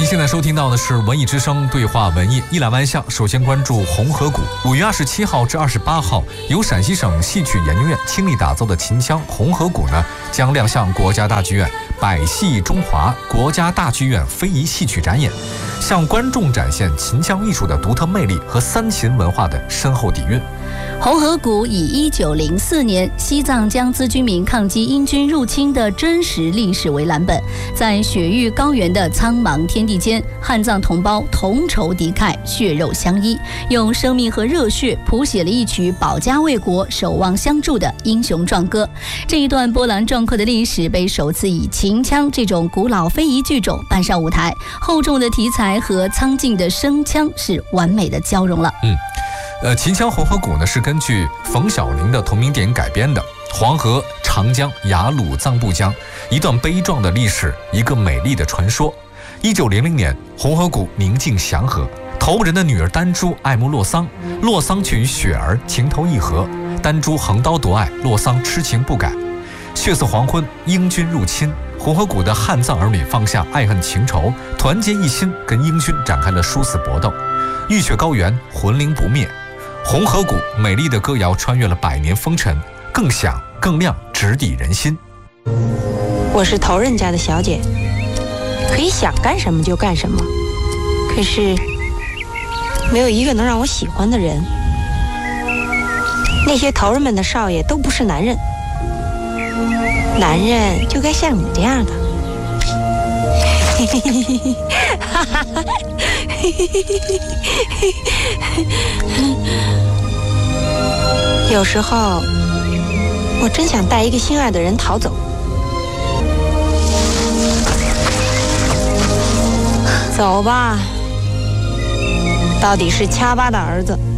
您现在收听到的是文艺之声对话文艺一览万象。首先关注红河谷。5月27号至28号，由陕西省戏曲研究院倾力打造的秦腔《红河谷》呢，将亮相国家大剧院百戏中华国家大剧院非遗戏曲展演，向观众展现秦腔艺术的独特魅力和三秦文化的深厚底蕴。 红河谷以1904年西藏江孜居民抗击英军入侵的真实历史为蓝本，在雪域高原的苍茫天地间，汉藏同胞同仇敌忾，血肉相依，用生命和热血谱写了一曲保家卫国、守望相助的英雄壮歌。这一段波澜壮阔的历史被首次以秦腔这种古老非遗剧种搬上舞台，厚重的题材和苍劲的声腔是完美的交融了。 秦腔《红河谷》呢是根据冯小玲的同名电影改编的。黄河、长江、雅鲁藏布江，一段悲壮的历史，一个美丽的传说。1900年，红河谷宁静祥和，头目人的女儿丹珠爱慕洛桑，洛桑却与雪儿情投意合，丹珠横刀夺爱，洛桑痴情不改。血色黄昏，英军入侵，红河谷的汉藏儿女放下爱恨情仇，团结一心，跟英军展开了殊死搏斗。浴血高原，魂灵不灭。红河谷美丽的歌谣穿越了100年风尘，更响更亮，直抵人心。 我是头人家的小姐，可以想干什么就干什么，可是没有一个能让我喜欢的人。那些头人们的少爷都不是男人，男人就该像你这样的。有时候我真想带一个心爱的人逃走。走吧，到底是掐巴的儿子。